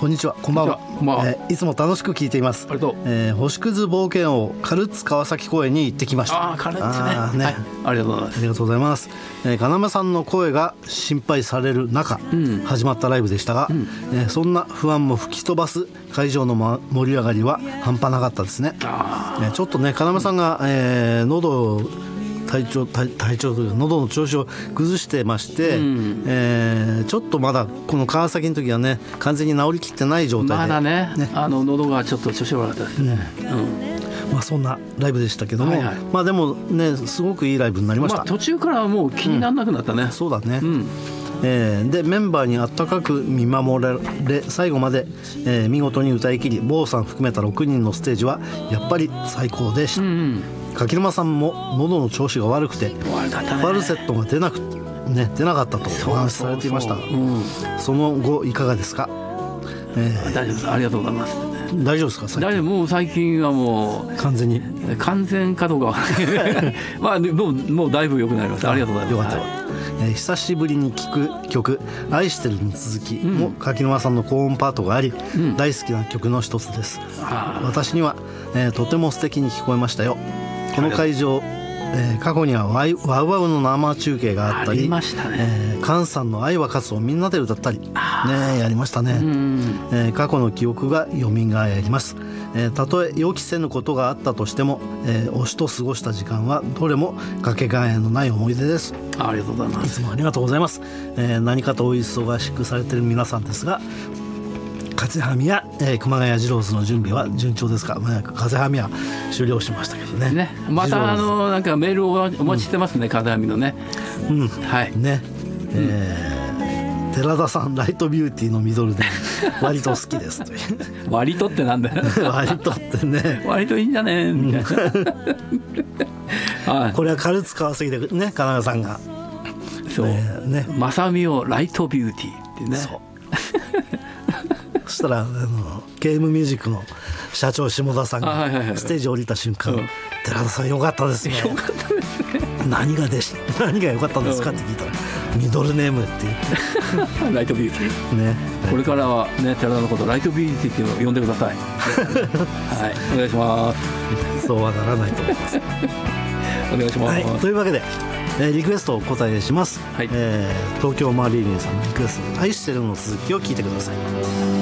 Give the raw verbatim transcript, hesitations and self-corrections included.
こんにちは、こんばんは。 こんばんは。 えーいつも楽しく聞いています。 ありがとう。 えー星屑冒険王カルツ川崎公園に行ってきました。 ああ、カレッツね。 あーねはい、ありがとうございます。 ありがとうございます。えー、金間さんの声が心配される中、 ん始まったライブでしたが、えーそんな不安も吹き飛ばす会場の、ま、盛り上がりは半端なかったですね。 あえーちょっとね、金間さんが、えー喉を体調体体調というか喉の調子を崩してまして、 んえーちょっとまだこの川崎の時はね完全に治りきってない状態で、 まだね、 ねあの喉がちょっと調子悪かったですね。 まあ、そんなライブでしたけども、 はいはいまあでもねすごくいいライブになりうん。 ました。 まあ途中からはもう気にならなくなったね。 そうだね、 うん。 えーでメンバーに温かく見守られ最後まで、えー見事に歌い切り坊さん含めたろくにんのステージはやっぱり最高でした。 うんうん。 柿沼さんも喉の調子が悪くて悪かったね。 ファルセットが出なく、ね、出なかったとお話しされていました。 そうそうそううん。 その後いかがですか？え大丈夫です。ありがとうございます。 ー大丈夫ですか？最近大丈夫。もう最近はも完全にう完全かどうかはまあでもうもうだいぶ良くなりました。ありがとうございます。 よかった、 はいえー久しぶりに聴く曲「愛してる」に続きも柿沼さんの高音パートがあり、 ん大好きな曲の一つです。 あ私には、えーとても素敵に聞こえましたよ。この会場、えー過去にはワイワウワウの生中継があったりありましたね。 えー菅さんの愛は勝つをみんなで歌ったりねやりましたね、 うん。 えー過去の記憶が蘇ります。えーたとえ予期せぬことがあったとしても、えー推しと過ごした時間はどれもかけがえのない思い出です。 ありがとうございまいす。 つもありがとうございます。えー何かとお忙しくされている皆さんですが、風はみや、えー熊谷二郎ズの準備は順調ですか？まあ、風はみは終了しましたけどね。 ね、またあ二郎のなんかメールをお待ちしてますね、風見のね。 ズうんはい。 ね、えー寺田さんライトビューティーのミドルで割と好きですという割とってなんだよ。 割とってね、 割といいんじゃねみたいな。はい。 これはカルツ川崎でね金川さんが、 そう。 えーねまさみをライトビューティーってね。 そうそしたらあのゲームミュージックの社長下田さんあはいはいはいがステージ降りた瞬間、 うん寺田さん良かったですね。 よかったですね。 何がでし何が良かったんですかって聞いたら、ミドルネームって言っライトビューティー。 てねこれからはね、寺田のことライトビューティーっていうのを呼んでください。はい、お願いします。 そうはならないと思います。 お願いします。 はい、というわけで、えーリクエストをお答えします、 はいえー東京マリーリンさんのリクエスト「愛してる」の続きを聞いてください。